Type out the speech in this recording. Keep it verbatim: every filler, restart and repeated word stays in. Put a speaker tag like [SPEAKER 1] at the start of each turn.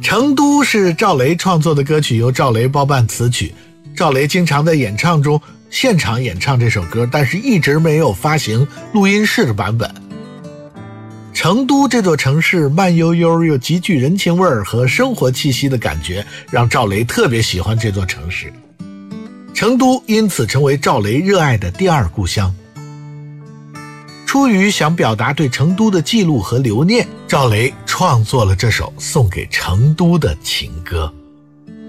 [SPEAKER 1] 成都是赵雷创作的歌曲，由赵雷包办词曲。赵雷经常在演唱中现场演唱这首歌，但是一直没有发行录音室的版本。成都这座城市慢悠悠又极具人情味儿和生活气息的感觉，让赵雷特别喜欢这座城市。成都因此成为赵雷热爱的第二故乡。出于想表达对成都的记录和留念，赵雷创作了这首送给成都的情歌。